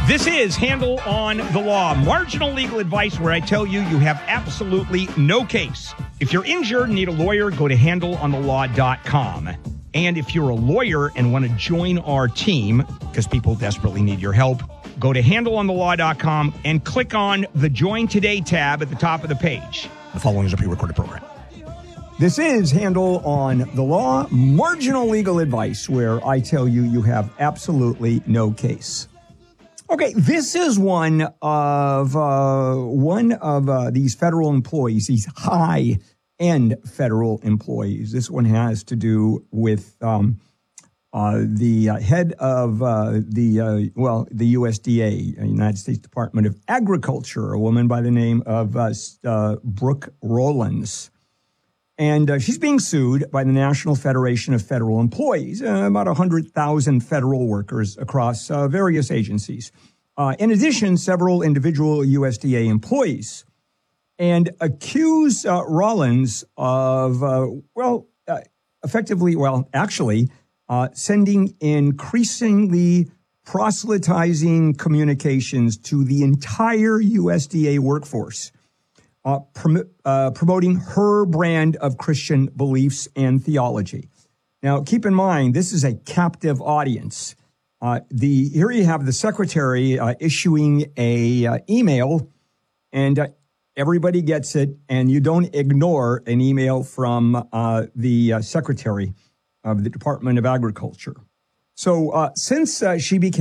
This is Handle on the Law, marginal legal advice where I tell you you have absolutely no case. If you're injured and need a lawyer, go to handleonthelaw.com. And if you're a lawyer and want to join our team, because people desperately need your help, go to handleonthelaw.com and click on the Join Today tab at the top of the page. The following is a pre-recorded program. This is Handle on the Law, marginal legal advice where I tell you you have absolutely no case. Okay, this is one of these federal employees, these high-end federal employees. This one has to do with the head of the USDA, United States Department of Agriculture, a woman by the name of Brooke Rollins. And she's being sued by the National Federation of Federal Employees, about 100,000 federal workers across various agencies. In addition, several individual USDA employees. And accuse Rollins of, sending increasingly proselytizing communications to the entire USDA workforce. Promoting her brand of Christian beliefs and theology. Now, keep in mind, this is a captive audience. Here you have the secretary issuing a email, and everybody gets it, and you don't ignore an email from the secretary of the Department of Agriculture. So since she became